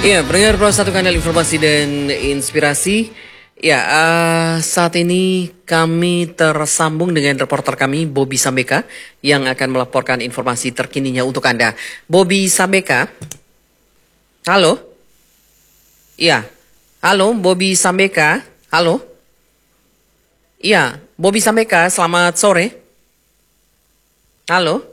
Iya, pendengar Pro Satu Kanal Informasi dan Inspirasi. Ya, saat ini kami tersambung dengan reporter kami, Bobby Sambeka, yang akan melaporkan informasi terkininya untuk Anda. Bobby Sambeka, halo? Iya, halo Bobby Sambeka, halo? Iya, Bobby Sambeka, selamat sore. Halo?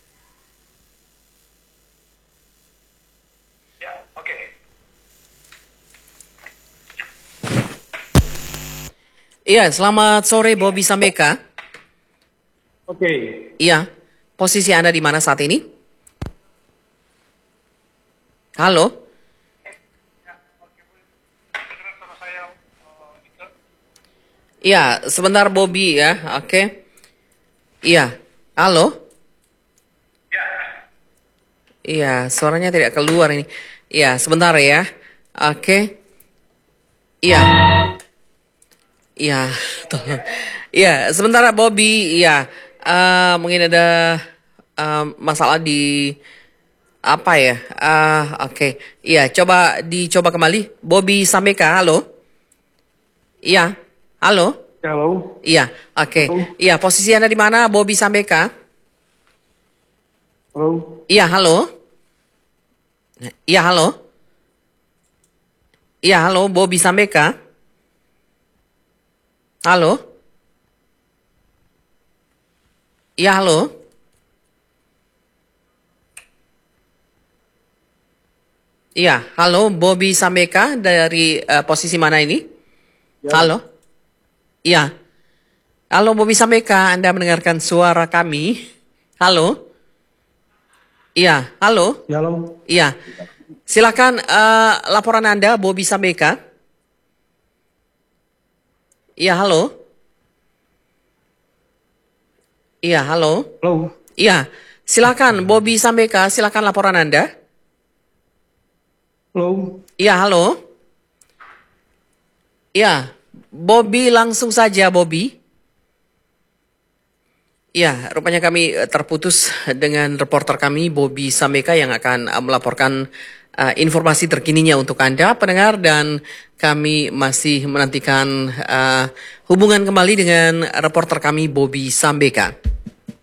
Iya, selamat sore Bobby Sambeka. Oke. Iya, posisi Anda di mana saat ini? Halo? Iya, sebentar Bobby ya, oke. Iya, halo? Iya, suaranya tidak keluar ini. Iya, sebentar ya, oke. Iya, iya, tolong. Iya, sebentar Bobby, iya. Mungkin ada masalah di apa ya? Oke. Iya, dicoba kembali. Bobby Sambeka, halo? Iya, halo? Halo. Iya, oke. Halo. Iya, posisi Anda di mana, Bobby Sambeka? Halo. Iya, halo? Iya, halo? Iya, halo, Bobby Sambeka? Halo? Iya, halo? Iya, halo, Bobby Sambeka dari posisi mana ini? Ya. Halo? Iya. Halo, Bobby Sambeka, Anda mendengarkan suara kami? Halo? Iya, halo? Ya, halo. Iya. Silakan laporan Anda, Bobby Sambeka. Iya, halo? Iya, halo? Halo. Iya, silakan Bobby Sambeka, silakan laporan Anda. Halo. Iya, halo? Iya, Bobby langsung saja, Bobby. Iya, rupanya kami terputus dengan reporter kami, Bobby Sambeka, yang akan melaporkan informasi terkininya untuk Anda, pendengar, dan kami masih menantikan hubungan kembali dengan reporter kami, Bobby Sambeka.